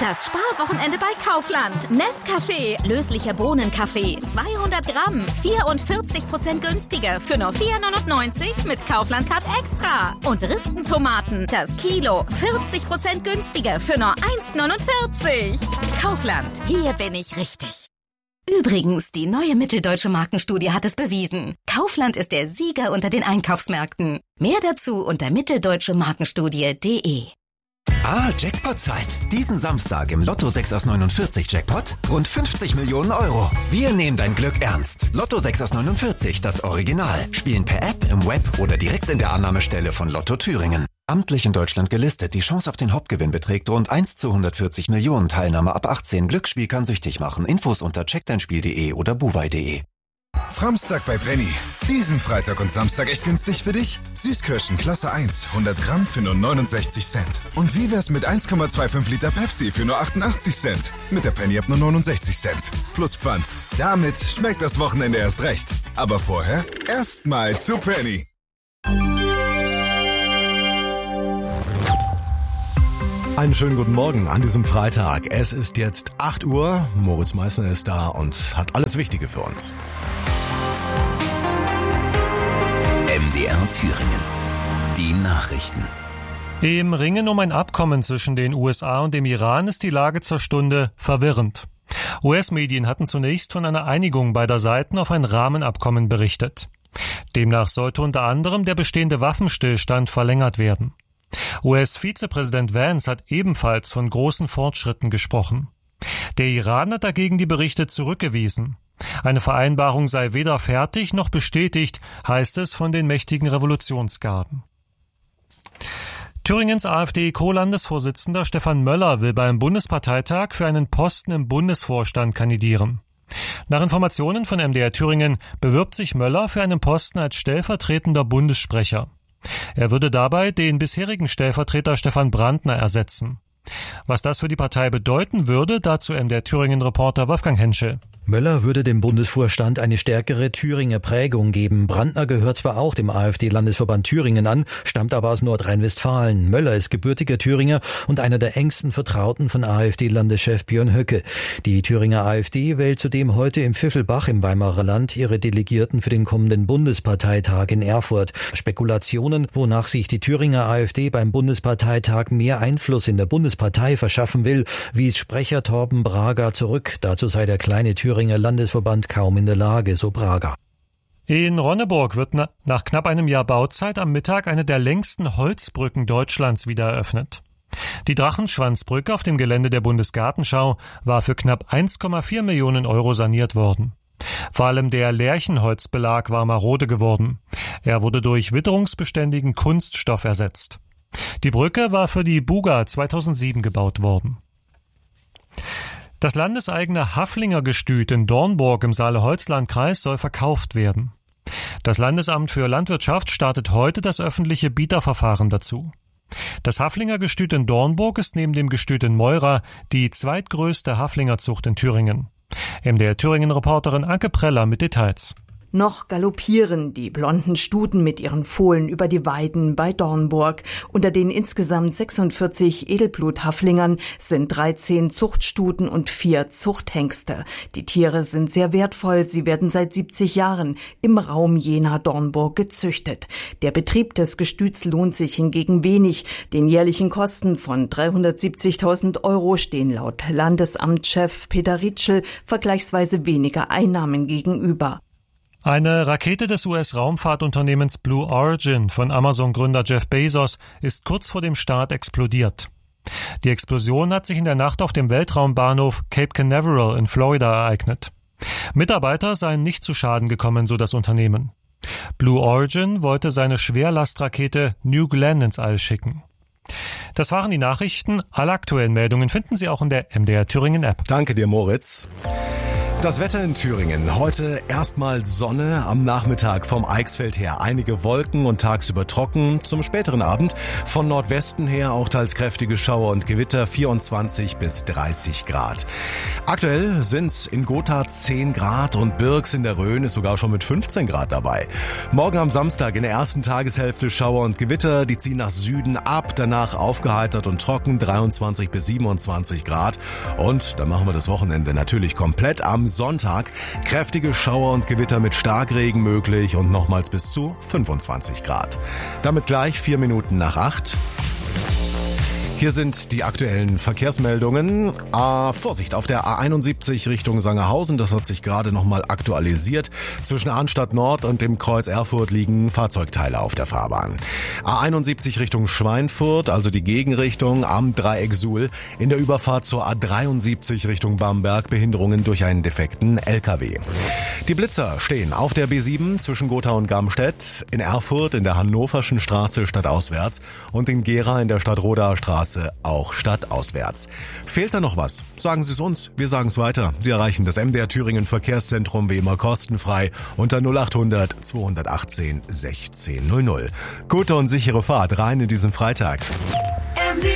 Das Sparwochenende bei Kaufland. Nescafé, löslicher Bohnenkaffee, 200 Gramm, 44% günstiger für nur 4,99 mit Kaufland Card Extra. Und Ristentomaten, das Kilo, 40% günstiger für nur 1,49. Kaufland, hier bin ich richtig. Übrigens, die neue Mitteldeutsche Markenstudie hat es bewiesen. Kaufland ist der Sieger unter den Einkaufsmärkten. Mehr dazu unter mitteldeutschemarkenstudie.de. Jackpot-Zeit. Diesen Samstag im Lotto 6 aus 49 Jackpot rund 50 Millionen Euro. Wir nehmen dein Glück ernst. Lotto 6 aus 49, das Original. Spielen per App, im Web oder direkt in der Annahmestelle von Lotto Thüringen. Amtlich in Deutschland gelistet. Die Chance auf den Hauptgewinn beträgt rund 1 zu 140 Millionen. Teilnahme ab 18. Glücksspiel kann süchtig machen. Infos unter checkdeinspiel.de oder buwei.de. Samstag bei Penny. Diesen Freitag und Samstag echt günstig für dich? Süßkirschen Klasse 1, 100 Gramm für nur 69 Cent. Und wie wär's mit 1,25 Liter Pepsi für nur 88 Cent? Mit der Penny ab nur 69 Cent. Plus Pfand. Damit schmeckt das Wochenende erst recht. Aber vorher erstmal zu Penny. Einen schönen guten Morgen an diesem Freitag. Es ist jetzt 8 Uhr. Moritz Meissner ist da und hat alles Wichtige für uns. MDR Thüringen. Die Nachrichten. Im Ringen um ein Abkommen zwischen den USA und dem Iran ist die Lage zur Stunde verwirrend. US-Medien hatten zunächst von einer Einigung beider Seiten auf ein Rahmenabkommen berichtet. Demnach sollte unter anderem der bestehende Waffenstillstand verlängert werden. US-Vizepräsident Vance hat ebenfalls von großen Fortschritten gesprochen. Der Iran hat dagegen die Berichte zurückgewiesen. Eine Vereinbarung sei weder fertig noch bestätigt, heißt es von den mächtigen Revolutionsgarden. Thüringens AfD-Co-Landesvorsitzender Stefan Möller will beim Bundesparteitag für einen Posten im Bundesvorstand kandidieren. Nach Informationen von MDR Thüringen bewirbt sich Möller für einen Posten als stellvertretender Bundessprecher. Er würde dabei den bisherigen Stellvertreter Stefan Brandner ersetzen. Was das für die Partei bedeuten würde, dazu MDR Thüringen-Reporter Wolfgang Henschel. Möller würde dem Bundesvorstand eine stärkere Thüringer Prägung geben. Brandner gehört zwar auch dem AfD-Landesverband Thüringen an, stammt aber aus Nordrhein-Westfalen. Möller ist gebürtiger Thüringer und einer der engsten Vertrauten von AfD-Landeschef Björn Höcke. Die Thüringer AfD wählt zudem heute im Pfiffelbach im Weimarer Land ihre Delegierten für den kommenden Bundesparteitag in Erfurt. Spekulationen, wonach sich die Thüringer AfD beim Bundesparteitag mehr Einfluss in der Bundespartei verschaffen will, wies Sprecher Torben Braga zurück. Dazu sei der kleine Thüringer Landesverband kaum in der Lage, so Braga. In Ronneburg wird nach knapp einem Jahr Bauzeit am Mittag eine der längsten Holzbrücken Deutschlands wieder eröffnet. Die Drachenschwanzbrücke auf dem Gelände der Bundesgartenschau war für knapp 1,4 Millionen Euro saniert worden. Vor allem der Lärchenholzbelag war marode geworden. Er wurde durch witterungsbeständigen Kunststoff ersetzt. Die Brücke war für die Buga 2007 gebaut worden. Das landeseigene Haflinger Gestüt in Dornburg im Saale-Holzland-Kreis soll verkauft werden. Das Landesamt für Landwirtschaft startet heute das öffentliche Bieterverfahren dazu. Das Haflinger Gestüt in Dornburg ist neben dem Gestüt in Meura die zweitgrößte Haflingerzucht in Thüringen. MDR Thüringen-Reporterin Anke Preller mit Details. Noch galoppieren die blonden Stuten mit ihren Fohlen über die Weiden bei Dornburg. Unter den insgesamt 46 Edelblut-Haflingern sind 13 Zuchtstuten und 4 Zuchthengste. Die Tiere sind sehr wertvoll. Sie werden seit 70 Jahren im Raum Jena-Dornburg gezüchtet. Der Betrieb des Gestüts lohnt sich hingegen wenig. Den jährlichen Kosten von 370.000 Euro stehen laut Landesamtschef Peter Ritschl vergleichsweise weniger Einnahmen gegenüber. Eine Rakete des US-Raumfahrtunternehmens Blue Origin von Amazon-Gründer Jeff Bezos ist kurz vor dem Start explodiert. Die Explosion hat sich in der Nacht auf dem Weltraumbahnhof Cape Canaveral in Florida ereignet. Mitarbeiter seien nicht zu Schaden gekommen, so das Unternehmen. Blue Origin wollte seine Schwerlastrakete New Glenn ins All schicken. Das waren die Nachrichten. Alle aktuellen Meldungen finden Sie auch in der MDR Thüringen App. Danke dir, Moritz. Das Wetter in Thüringen. Heute erstmal Sonne, am Nachmittag vom Eichsfeld her einige Wolken und tagsüber trocken. Zum späteren Abend von Nordwesten her auch teils kräftige Schauer und Gewitter, 24 bis 30 Grad. Aktuell sind's in Gotha 10 Grad und Birks in der Rhön ist sogar schon mit 15 Grad dabei. Morgen am Samstag in der ersten Tageshälfte Schauer und Gewitter, die ziehen nach Süden ab, danach aufgeheitert und trocken, 23 bis 27 Grad. Und dann machen wir das Wochenende natürlich komplett. Am Sonntag kräftige Schauer und Gewitter mit Starkregen möglich und nochmals bis zu 25 Grad. Damit gleich 4 Minuten nach 8. Hier sind die aktuellen Verkehrsmeldungen. Vorsicht, auf der A71 Richtung Sangerhausen, das hat sich gerade nochmal aktualisiert. Zwischen Arnstadt Nord und dem Kreuz Erfurt liegen Fahrzeugteile auf der Fahrbahn. A71 Richtung Schweinfurt, also die Gegenrichtung am Dreieck Suhl. In der Überfahrt zur A73 Richtung Bamberg Behinderungen durch einen defekten LKW. Die Blitzer stehen auf der B7 zwischen Gotha und Gamstedt, in Erfurt in der Hannoverschen Straße stadtauswärts und in Gera in der Stadtrodaer Straße auch stadtauswärts. Fehlt da noch was? Sagen Sie es uns, wir sagen es weiter. Sie erreichen das MDR Thüringen Verkehrszentrum wie immer kostenfrei unter 0800 218 1600. Gute und sichere Fahrt rein in diesen Freitag. MDR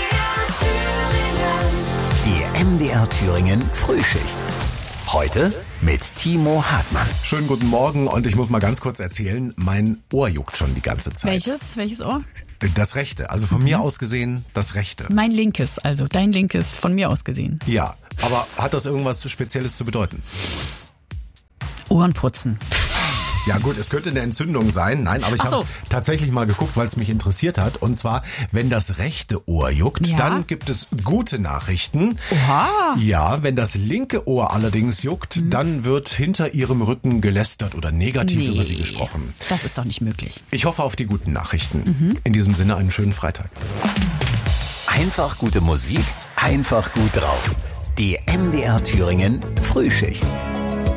Thüringen. Die MDR Thüringen Frühschicht. Heute mit Timo Hartmann. Schönen guten Morgen und ich muss mal ganz kurz erzählen, mein Ohr juckt schon die ganze Zeit. Welches Ohr? Das rechte, also von mir aus gesehen das rechte. Mein linkes, also dein linkes von mir aus gesehen. Ja, aber hat das irgendwas Spezielles zu bedeuten? Ohrenputzen. Ja gut, es könnte eine Entzündung sein. Nein, aber ich habe tatsächlich mal geguckt, weil es mich interessiert hat. Und zwar, wenn das rechte Ohr juckt, dann gibt es gute Nachrichten. Oha. Ja, wenn das linke Ohr allerdings juckt, dann wird hinter ihrem Rücken gelästert oder negativ über sie gesprochen. Das ist doch nicht möglich. Ich hoffe auf die guten Nachrichten. In diesem Sinne einen schönen Freitag. Einfach gute Musik, einfach gut drauf. Die MDR Thüringen Frühschicht.